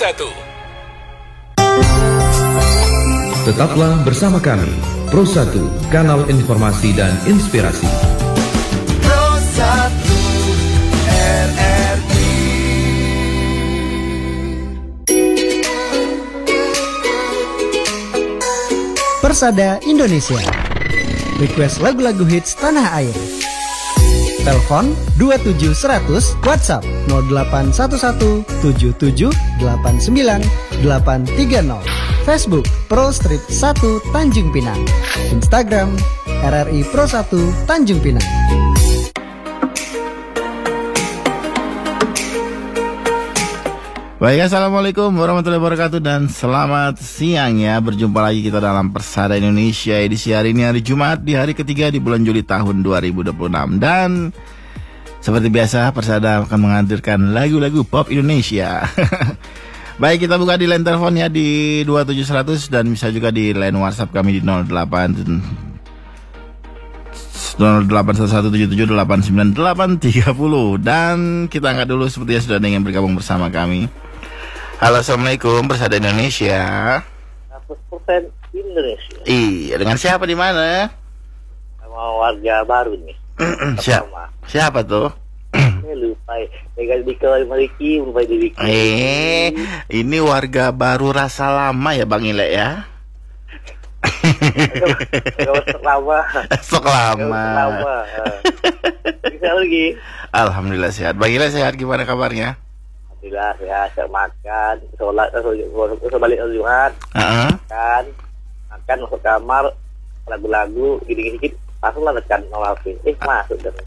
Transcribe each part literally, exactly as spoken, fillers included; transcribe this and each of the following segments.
satu. Tetaplah bersama kami, Pro satu, kanal informasi dan inspirasi. Pro satu R R I. Persada Indonesia. Request lagu-lagu hits tanah air. Telepon dua tujuh seratus, WhatsApp nol delapan satu satu tujuh tujuh delapan sembilan delapan tiga nol. Facebook Pro Street satu Tanjung Pinang. Instagram R R I Pro satu Tanjung Pinang. Baik, assalamualaikum warahmatullahi wabarakatuh dan selamat siang ya. Berjumpa lagi kita dalam Persada Indonesia edisi hari ini, hari Jumat di hari ketiga di bulan Juli tahun dua ribu dua puluh enam. Dan seperti biasa Persada akan menghadirkan lagu-lagu pop Indonesia. Baik, kita buka di line telepon ya di dua tujuh seratus dan bisa juga di line WhatsApp kami di nol delapan nol delapan satu satu tujuh tujuh delapan sembilan delapan tiga nol. Dan kita angkat dulu seperti yang sudah ada yang bergabung bersama kami. Halo, assalamualaikum Persada Indonesia. seratus persen Indonesia. Iya, dengan siapa di mana? Sama warga baru nih. Siapa? Siapa tuh? Ini lupa ya. Pegang di kawal Mariki, lupa di Wiki. Eh, ini warga baru rasa lama ya Bang Ile ya? Stok lama. Stok lama. Lama. Bisa lagi. Alhamdulillah sehat. Bang Ile sehat, gimana kabarnya? Alhamdulillah sehat. Saya makan, sholat, sholat balik Jumat. Uh-huh. Makan, makan masuk kamar, lagu-lagu, gini-gini. Langsung lah tekan nol H P. Eh, masuk dan.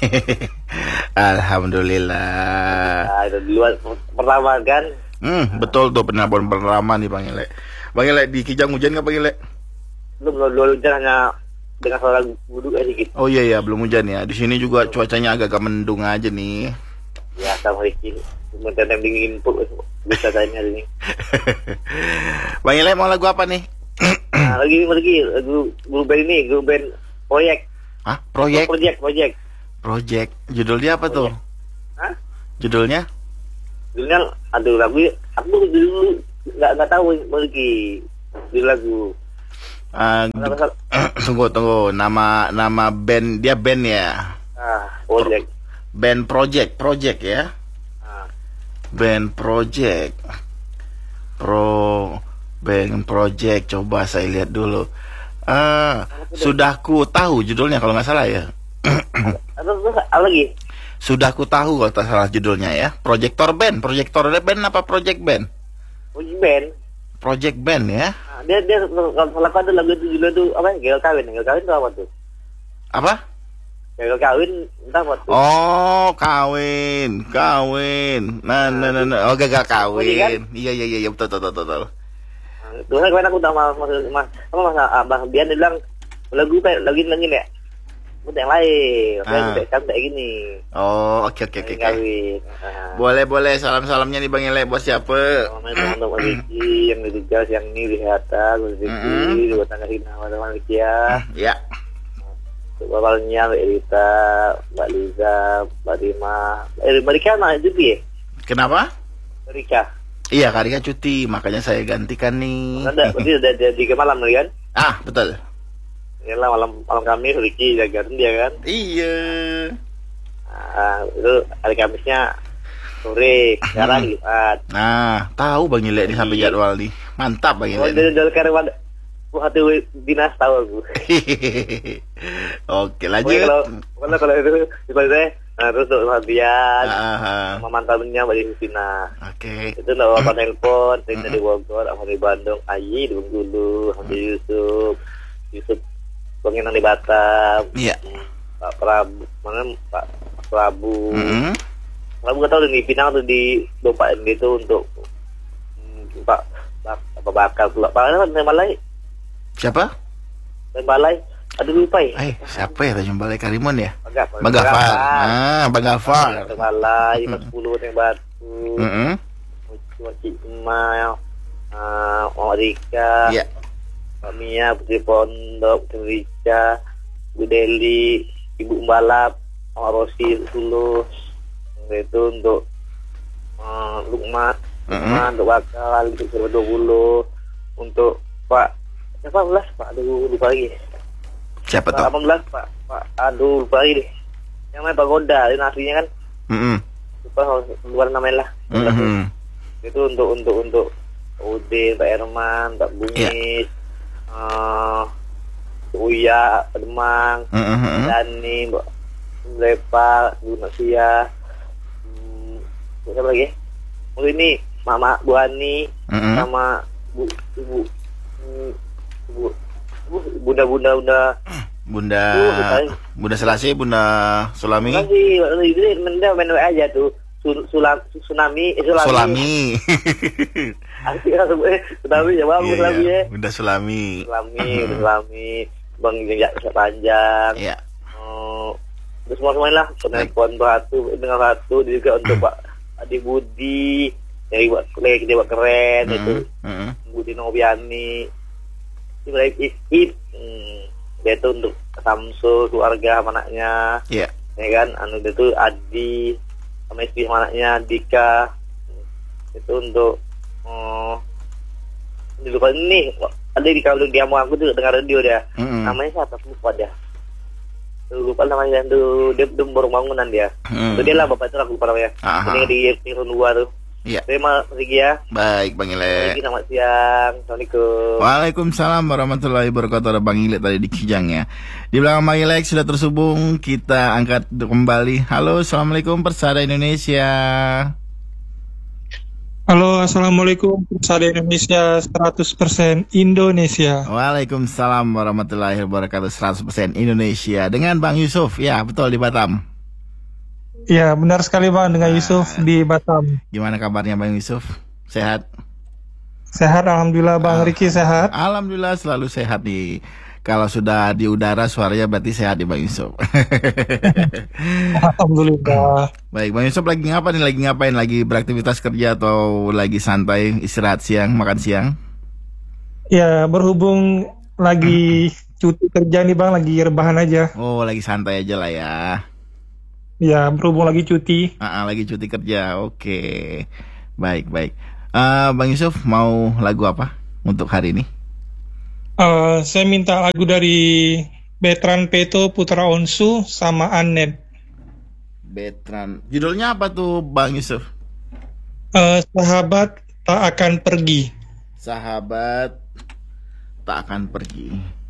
Alhamdulillah. Nah, itu duluan pertama kan. Hmm, betul tuh penabon pertama nih Bang Ile. Bang Ile di Kijang hujan nggak Bang Ile? Belum, belum hujan, hanya dengan suara wudhu aja gitu. Oh iya ya, belum hujan ya. Di sini juga cuacanya agak-agak mendung aja nih. Ya, sama Riki. Sementara yang dingin pun bisa tanya hari ini. Bang Ile mau lagu apa nih? Nah, lagi lagi lagu grup band ini, grup band proyek. Hah? Proyek? Proyek, proyek. Project. Judulnya apa tuh? Hah? Judulnya? Judulnya aduh lagu aku dulu nggak nggak tahu lagi judul lagu. Uh, tunggu tunggu nama nama band dia band ya. Ah, Project. Band Project, Project ya. Ah. Band Project. Pro Band Project, coba saya lihat dulu. Ah, sudah ku tahu judulnya kalau nggak salah ya. Atau apa lagi? Sudah ku tahu kalau tak salah judulnya ya. Projector Band, Projector Band apa Project Band? Project Band. Project Band ya. Nah, dia dia kalau salah ada lagu itu judulnya tuh apa? Gagal kawin, gagal kawin itu apa tuh? Apa? Gagal kawin entah apa tuh. Oh, kawin, kawin. Nah, nah, nah, nah. Oh, gagal kawin. Kan? Iya, iya, iya, betul, betul, betul, betul. Nah, tuh kan aku udah mas mas mas apa mas abang Bian dia bilang lagu kayak lagi lagi ya. Udah yang lain, Ah. kayak kan kayak gini. Oh, oke, oke, oke. Kawin. Nah. Boleh, boleh. Salam-salamnya nih Bang Ile buat siapa? Namanya teman-teman Riki yang diduga yang ini dihata, Riki, Mm-hmm. dua tangga hina teman Riki ya. Ya. Untuk awalnya Mbak Rita, Mbak Liza, Mbak Rima, eh Mbak Rika mana cuti ya? Kenapa? Mbak Rika. Iya, Kak Rika cuti, makanya saya gantikan nih. Ada, berarti udah ada tiga malam nih kan? Ah, betul. Ya lah malam malam Kamis Riki jagain dia kan. Iya. Nah, itu hari Kamisnya sore, sekarang Jumat. Nah, tahu Bang Ile nih sampai jadwal nih. Mantap Bang Oh, Ile. dari dari karyawan gua hati dinas tahu aku. Oke, Pokoknya lanjut. kalau kalau kalau itu kalau saya nah, terus untuk Fabian, Ah, sama mantannya Mbak Justina. Oke. Itu udah bapak telepon, saya dari Bogor, sama di Bandung, Ayi di Bengkulu, sama di Yusuf, Yusuf pengenang di Batam, Iya. Pak Prabu, mana Pak Prabu, Mm-hmm. Prabu nggak tahu di Pinang atau di Dompain gitu untuk hmm, Pak Pak apa bakal pula, Pak apa nama balai, Siapa? nama balai, aduh lupa ya, Eh, siapa ya Tanjung Balai Karimun ya? Bagaf, Bang Gafar. Ah, Bang Gafar. nama balai, empat puluh yang Batu, Mm-hmm. Cik Emal, Mama Rika. Iya. Pak Mia, Putri Pondok, Putri Rica, Bu Deli, Ibu Mbalap, Mama Rosi, Tulus. Itu untuk uh, Lukman, teman, untuk bakal, untuk dua ribu dua puluh, untuk Pak siapa belas Pak, aduh lupa lagi. Siapa Pak tuh? delapan belas Pak, Pak, aduh lupa lagi deh. Yang namanya Pak Goda, itu aslinya kan. Mm-mm. Lupa luar namanya lah. Mm-hmm. Itu untuk untuk untuk Udin, Pak Herman, Pak Bungis, yeah. uh, Uya, Pak Demang, Mm-hmm. Dani, Mbak Lepa, Bu Nasia, hmm, siapa lagi? Oh ini Mama Bu Hani, Mm-hmm. sama Bu Ibu, Bu, Bu Bunda Bunda Bunda. Bunda Uh, Bunda Selasi, Bunda Sulami. Masih itu menda main aja tuh. Sul, sulam, tsunami, eh, sulami. Sulami. Akhirnya tsunami ya bang, Iya, sulami iya. ya. Bunda Sulami. Sulami, Bunda Sulami, Bang Jejak Panjang. Iya. Oh, terus semua semuanya lah. Penelpon Batu dengan Batu juga untuk Pak Adi Budi, dari buat lagi dia buat keren itu. Mm-hmm. Budi Noviani, itu lagi it, dia itu untuk Samsul keluarga sama anaknya. Iya. Ya kan, anu itu Adi sama istri sama anaknya Dika, itu untuk oh, ini lupa nih ada di kalau dia mau aku tuh dengar radio dia. Mm-hmm. Namanya siapa lupa dia, tuh lupa namanya tuh, dia belum baru bangunan dia. Mm. Itu dia lah bapak itu aku lupa namanya. Aha. Ini di Tirun dua tuh. Iya. Terima kasih ya. Baik, Bang Ile. Lagi selamat siang. Assalamualaikum. Waalaikumsalam warahmatullahi wabarakatuh. Ada Bang Ile tadi di Kijang ya. Di belakang Bang Ile sudah tersambung. Kita angkat kembali. Halo, assalamualaikum Persada Indonesia. Halo, assalamualaikum Persada Indonesia seratus persen Indonesia. Waalaikumsalam warahmatullahi wabarakatuh. seratus persen Indonesia dengan Bang Yusuf. Ya, betul di Batam. Ya, benar sekali Bang, dengan Yusuf di Batam. Gimana kabarnya Bang Yusuf? Sehat? Sehat, alhamdulillah Bang Riki sehat. Alhamdulillah selalu sehat nih. Kalau sudah di udara suaranya berarti sehat di Bang Yusuf. Alhamdulillah. Baik, Bang Yusuf lagi ngapa nih? Lagi ngapain? Lagi beraktivitas kerja atau lagi santai istirahat siang, makan siang? Ya, berhubung lagi cuti kerja nih Bang, lagi rebahan aja. Oh, lagi santai aja lah ya. Ya, berhubung lagi cuti. Ah, lagi cuti kerja. Oke. Baik, baik. Uh, Bang Yusuf mau lagu apa untuk hari ini? Uh, saya minta lagu dari Betran Peto, Putra Onsu, sama Anen. Betran. Judulnya apa tuh Bang Yusuf? Uh, Sahabat Tak Akan Pergi. Sahabat Tak Akan Pergi.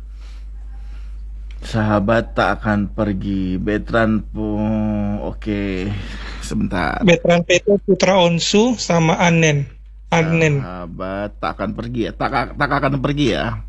Sahabat Tak Akan Pergi. Betran pun oke. Sebentar. Betran Peto, Putra Onsu, sama Anen. Anen. Sahabat Tak Akan Pergi ya. Tak, tak akan pergi ya.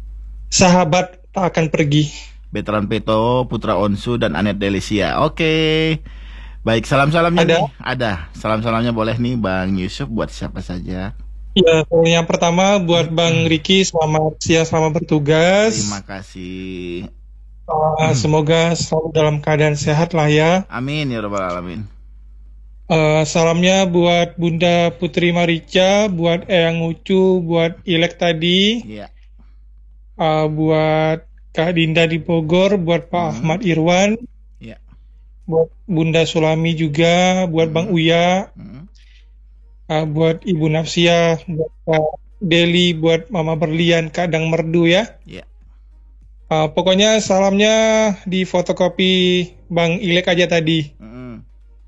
Sahabat Tak Akan Pergi. Betran Peto, Putra Onsu, dan Anet Delicia. Oke. Baik, salam-salamnya Ada? nih. Ada. Salam-salamnya boleh nih Bang Yusuf buat siapa saja. Ya, yang pertama buat Bang Riki, selamat siang, selamat bertugas. Terima kasih. Uh, semoga selalu dalam keadaan sehat lah ya. Amin ya rabbal alamin. Uh, salamnya buat Bunda Putri Marica, buat Eyang Ucu, buat Ilek tadi, Iya. uh, buat Kak Dinda di Bogor, buat Pak Hmm. Ahmad Irwan, Iya. buat Bunda Sulami juga, buat Bang Uya, Hmm. uh, buat Ibu Nafsia, buat Kak Deli, buat Mama Berlian, Kak Dang Merdu ya. Iya. Uh, pokoknya salamnya di fotokopi Bang Ilek aja tadi. Hmm.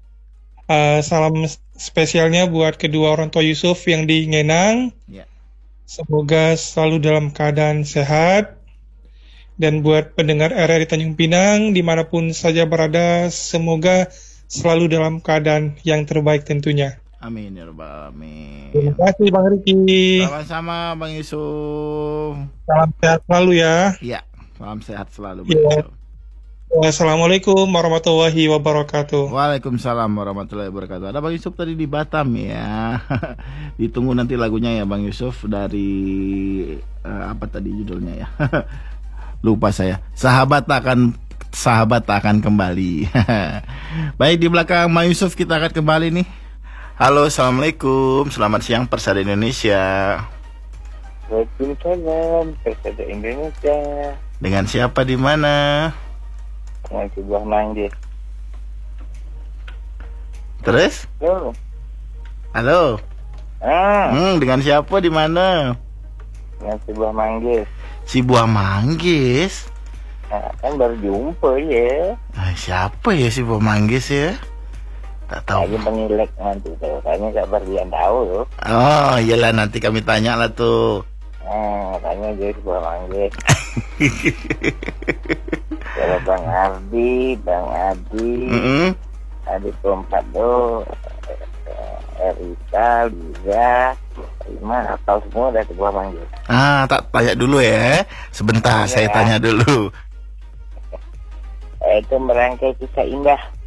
Uh, salam spesialnya buat kedua orang tua Yusuf yang di Ngenang. Iya. Semoga selalu dalam keadaan sehat. Dan buat pendengar R R I Tanjung Pinang, dimanapun saja berada, semoga selalu dalam keadaan yang terbaik tentunya. Amin ya rabbal alamin. Terima kasih Bang Riki. Sama-sama Bang Yusuf. Salam sehat selalu ya. Iya. Salam sehat selalu. Iya. Bang Yusuf. Wassalamualaikum warahmatullahi wabarakatuh. Waalaikumsalam warahmatullahi wabarakatuh. Ada Bang Yusuf tadi di Batam ya. Ditunggu nanti lagunya ya Bang Yusuf dari uh, apa tadi judulnya ya. Lupa saya. Sahabat tak akan sahabat tak akan kembali. Baik, di belakang Bang Yusuf kita akan kembali nih. Halo, assalamualaikum. Selamat siang Persada Indonesia. Waalaikumsalam, Persada Indonesia. Dengan siapa di mana? Dengan sebuah manggil. Terus? Halo. Halo. Ah, Hmm, dengan siapa di mana? dengan sebuah manggis. Si Buah Manggis. Nah, kan baru jumpa ya. Ah, siapa ya si Buah Manggis ya? Tak tahu. Lagi penilik nanti tuh. Kayaknya kabar dia tahu tuh. Oh, iyalah nanti kami tanya lah tuh. Nah, tanya dia sebuah manggis. Kalau Bang Ardi, Bang Adi, Mm-mm. Adi Kompat tuh, Erika, Liza, Rima, atau semua dari sebuah manggis. Ah, tak tanya dulu ya. Sebentar, Ya. saya tanya dulu. Eh, itu merangkai kisah indah.